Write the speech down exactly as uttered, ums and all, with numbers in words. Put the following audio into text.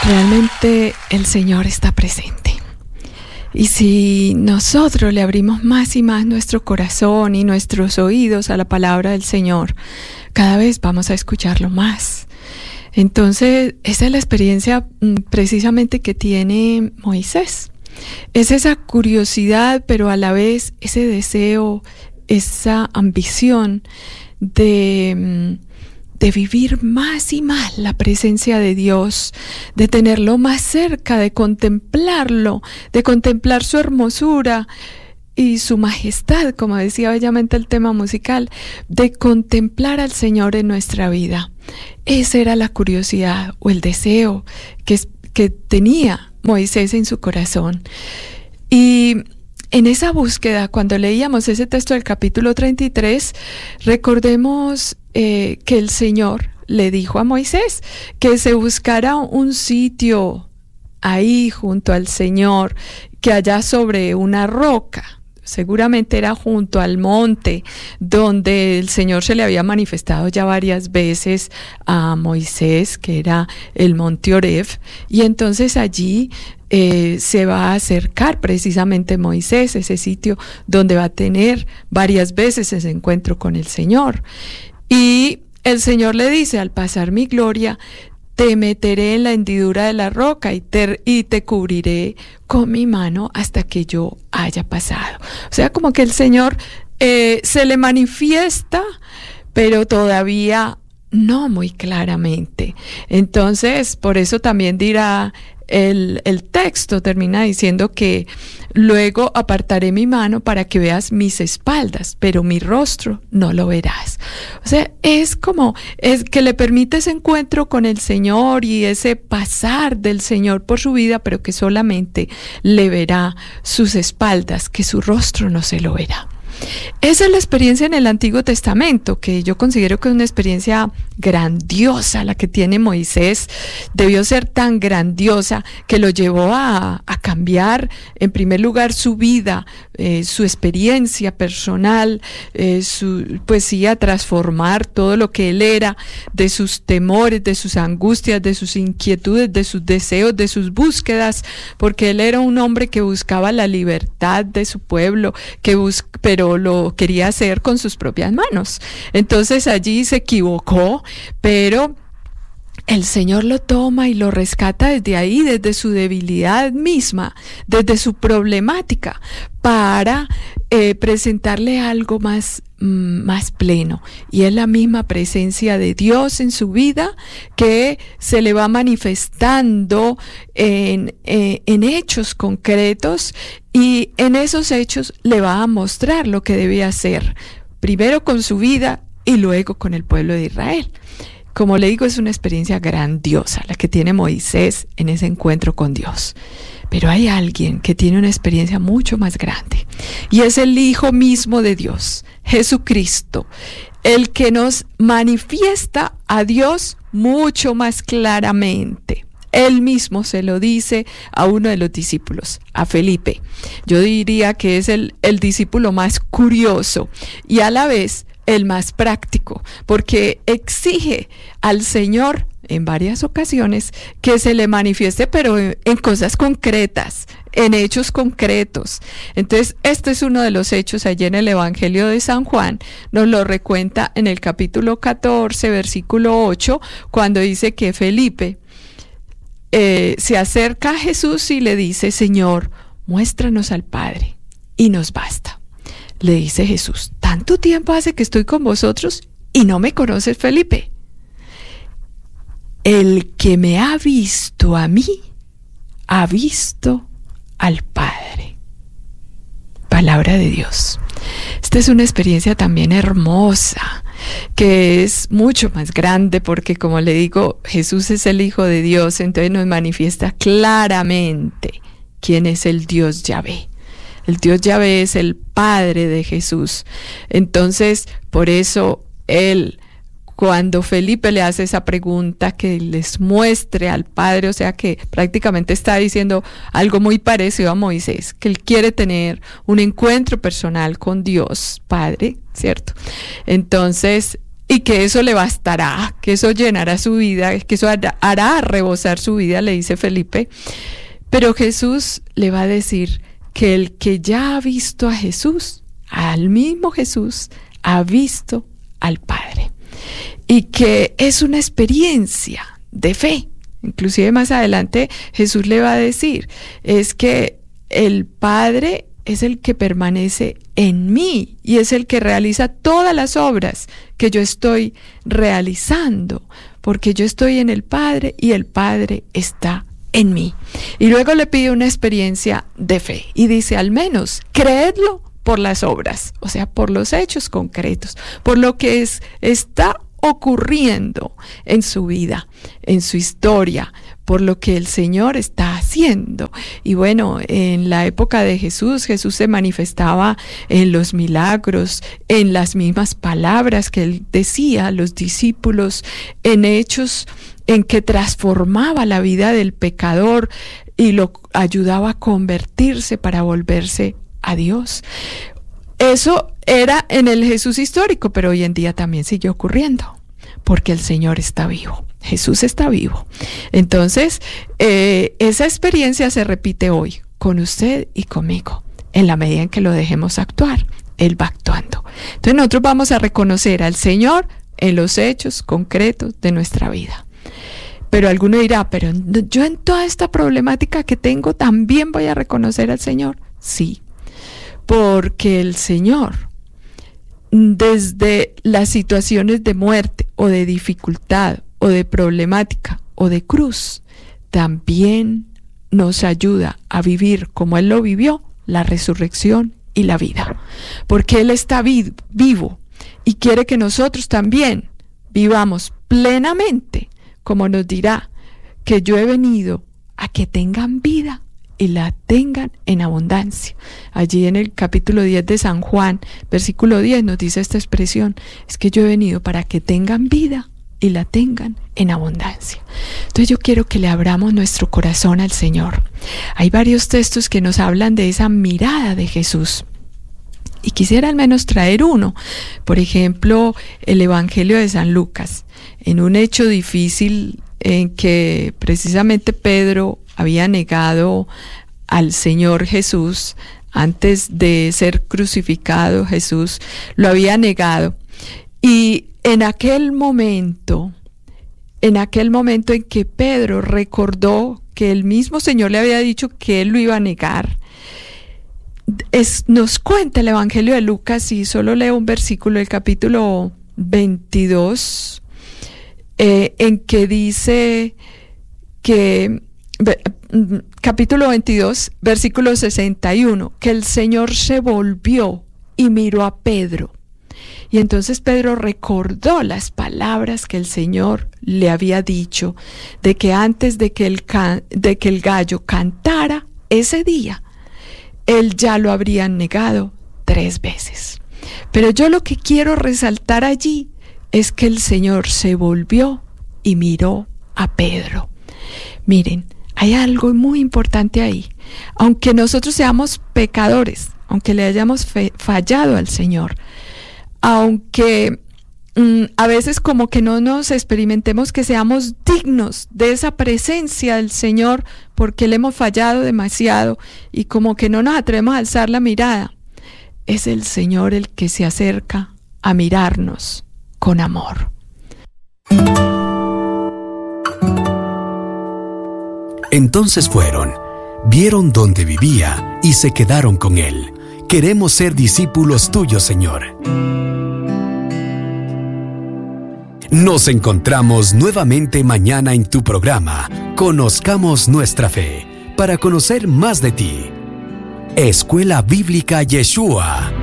Realmente el Señor está presente. Y si nosotros le abrimos más y más nuestro corazón y nuestros oídos a la palabra del Señor, cada vez vamos a escucharlo más. Entonces, esa es la experiencia precisamente que tiene Moisés. Es esa curiosidad, pero a la vez ese deseo, esa ambición de... de vivir más y más la presencia de Dios, de tenerlo más cerca, de contemplarlo, de contemplar su hermosura y su majestad, como decía bellamente el tema musical, de contemplar al Señor en nuestra vida. Esa era la curiosidad o el deseo que, que tenía Moisés en su corazón. Y en esa búsqueda, cuando leíamos ese texto del capítulo treinta y tres, recordemos eh, que el Señor le dijo a Moisés que se buscara un sitio ahí junto al Señor, que allá sobre una roca, seguramente era junto al monte donde el Señor se le había manifestado ya varias veces a Moisés, que era el monte Oreb, y entonces allí eh, se va a acercar precisamente Moisés, ese sitio donde va a tener varias veces ese encuentro con el Señor. Y el Señor le dice: al pasar mi gloria, te meteré en la hendidura de la roca y te, y te cubriré con mi mano hasta que yo haya pasado. O sea, como que el Señor eh, se le manifiesta, pero todavía no muy claramente. Entonces, por eso también dirá el, el texto, termina diciendo que luego apartaré mi mano para que veas mis espaldas, pero mi rostro no lo verás. O sea, es como es que le permite ese encuentro con el Señor y ese pasar del Señor por su vida, pero que solamente le verá sus espaldas, que su rostro no se lo verá. Esa es la experiencia en el Antiguo Testamento, que yo considero que es una experiencia grandiosa la que tiene Moisés. Debió ser tan grandiosa que lo llevó a, a cambiar, en primer lugar, su vida, eh, su experiencia personal, eh, su, pues sí, a transformar todo lo que él era, de sus temores, de sus angustias, de sus inquietudes, de sus deseos, de sus búsquedas, porque él era un hombre que buscaba la libertad de su pueblo, que bus- pero lo quería hacer con sus propias manos. Entonces allí se equivocó, pero el Señor lo toma y lo rescata desde ahí, desde su debilidad misma, desde su problemática, para eh, presentarle algo más, mm, más pleno. Y es la misma presencia de Dios en su vida que se le va manifestando en, eh, en hechos concretos, y en esos hechos le va a mostrar lo que debe hacer, primero con su vida y luego con el pueblo de Israel. Como le digo, es una experiencia grandiosa la que tiene Moisés en ese encuentro con Dios. Pero hay alguien que tiene una experiencia mucho más grande, y es el Hijo mismo de Dios, Jesucristo, el que nos manifiesta a Dios mucho más claramente. Él mismo se lo dice a uno de los discípulos, a Felipe. Yo diría que es el, el discípulo más curioso y a la vez el más práctico, porque exige al Señor en varias ocasiones que se le manifieste, pero en, en cosas concretas, en hechos concretos. Entonces, este es uno de los hechos allí en el Evangelio de San Juan. Nos lo recuenta en el capítulo catorce, versículo ocho, cuando dice que Felipe eh, se acerca a Jesús y le dice: Señor, muéstranos al Padre y nos basta. Le dice Jesús: ¿tanto tiempo hace que estoy con vosotros y no me conoces, Felipe? El que me ha visto a mí, ha visto al Padre. Palabra de Dios. Esta es una experiencia también hermosa, que es mucho más grande porque, como le digo, Jesús es el Hijo de Dios, entonces nos manifiesta claramente quién es el Dios Yahvé. El Dios Yahvé es el Padre de Jesús. Entonces, por eso Él, cuando Felipe le hace esa pregunta, que les muestre al Padre, o sea que prácticamente está diciendo algo muy parecido a Moisés, que él quiere tener un encuentro personal con Dios Padre, ¿cierto? Entonces, y que eso le bastará, que eso llenará su vida, que eso hará, hará rebosar su vida, le dice Felipe. Pero Jesús le va a decir que el que ya ha visto a Jesús, al mismo Jesús, ha visto al Padre. Y que es una experiencia de fe. Inclusive más adelante Jesús le va a decir, es que el Padre es el que permanece en mí y es el que realiza todas las obras que yo estoy realizando, porque yo estoy en el Padre y el Padre está en mí. Y luego le pide una experiencia de fe y dice, al menos, creedlo por las obras, o sea, por los hechos concretos, por lo que es, está ocurriendo en su vida, en su historia, por lo que el Señor está haciendo. Y bueno, en la época de Jesús, Jesús se manifestaba en los milagros, en las mismas palabras que él decía a los discípulos, en hechos en que transformaba la vida del pecador y lo ayudaba a convertirse para volverse a Dios. Eso era en el Jesús histórico, pero hoy en día también sigue ocurriendo, porque el Señor está vivo, Jesús está vivo. Entonces, eh, esa experiencia se repite hoy con usted y conmigo, en la medida en que lo dejemos actuar, Él va actuando. Entonces nosotros vamos a reconocer al Señor en los hechos concretos de nuestra vida. Pero alguno dirá, pero yo en toda esta problemática que tengo también voy a reconocer al Señor. Sí, porque el Señor, desde las situaciones de muerte o de dificultad o de problemática o de cruz, también nos ayuda a vivir como Él lo vivió, la resurrección y la vida. Porque Él está vi- vivo y quiere que nosotros también vivamos plenamente, como nos dirá, que yo he venido a que tengan vida y la tengan en abundancia. Allí en el capítulo diez de San Juan, versículo diez, nos dice esta expresión, es que yo he venido para que tengan vida y la tengan en abundancia. Entonces yo quiero que le abramos nuestro corazón al Señor. Hay varios textos que nos hablan de esa mirada de Jesús. Y quisiera al menos traer uno. Por ejemplo, el Evangelio de San Lucas, en un hecho difícil en que precisamente Pedro había negado al Señor Jesús antes de ser crucificado. Jesús lo había negado. Y en aquel momento, en aquel momento en que Pedro recordó que el mismo Señor le había dicho que él lo iba a negar, Es, nos cuenta el Evangelio de Lucas, y solo leo un versículo del capítulo veintidós, eh, en que dice que, capítulo veintidós, versículo sesenta y uno, que el Señor se volvió y miró a Pedro. Y entonces Pedro recordó las palabras que el Señor le había dicho, de que antes de que el, can, de que el gallo cantara ese día, él ya lo habría negado tres veces. Pero yo lo que quiero resaltar allí es que el Señor se volvió y miró a Pedro. Miren, hay algo muy importante ahí. Aunque nosotros seamos pecadores, aunque le hayamos fe- fallado al Señor, aunque mm, a veces como que no nos experimentemos que seamos dignos de esa presencia del Señor porque le hemos fallado demasiado y como que no nos atrevemos a alzar la mirada, es el Señor el que se acerca a mirarnos con amor. Entonces fueron, vieron dónde vivía y se quedaron con él. Queremos ser discípulos tuyos, Señor. Nos encontramos nuevamente mañana en tu programa Conozcamos Nuestra Fe, para conocer más de ti. Escuela Bíblica Yeshua.